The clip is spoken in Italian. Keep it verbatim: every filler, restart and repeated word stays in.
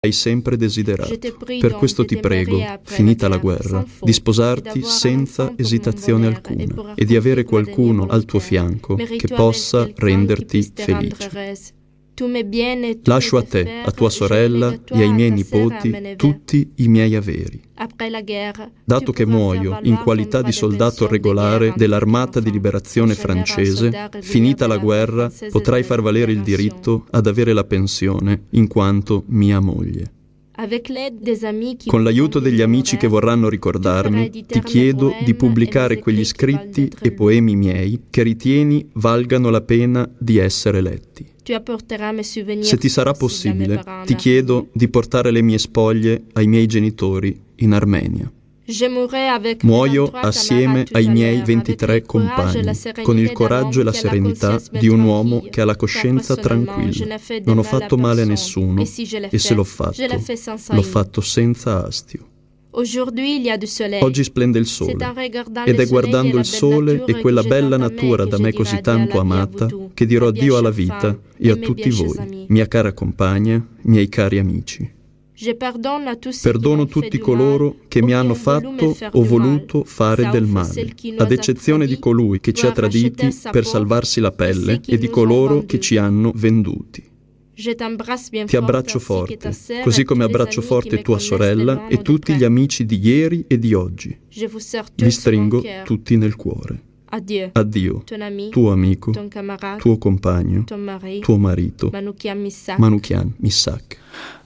hai sempre desiderato. Per questo ti prego, finita la guerra, di sposarti senza esitazione alcuna e di avere qualcuno al tuo fianco che possa renderti felice. Lascio a te, a tua sorella e ai miei nipoti tutti i miei averi. Dato che muoio in qualità di soldato regolare dell'Armata di Liberazione francese, finita la guerra potrai far valere il diritto ad avere la pensione in quanto mia moglie. Con l'aiuto degli amici che vorranno ricordarmi, ti chiedo di pubblicare quegli scritti e poemi miei che ritieni valgano la pena di essere letti. Se ti sarà possibile, ti chiedo di portare le mie spoglie ai miei genitori in Armenia. Muoio assieme ai miei ventitré compagni, con il coraggio e la serenità di un uomo che ha la coscienza tranquilla. Non ho fatto male a nessuno e se l'ho fatto, l'ho fatto senza astio. Oggi splende il sole ed è guardando il sole e quella bella natura da me così tanto amata che dirò addio alla vita e a tutti voi, mia cara compagna, miei cari amici. Perdono tutti coloro che mi hanno fatto o voluto fare del male, ad eccezione di colui che ci ha traditi per salvarsi la pelle e di coloro che ci hanno venduti. Ti abbraccio forte, così come abbraccio forte tua sorella e tutti gli amici di ieri e di oggi. Vi stringo tutti nel cuore. Addio, tuo amico, tuo compagno, tuo marito, Manouchian Missak.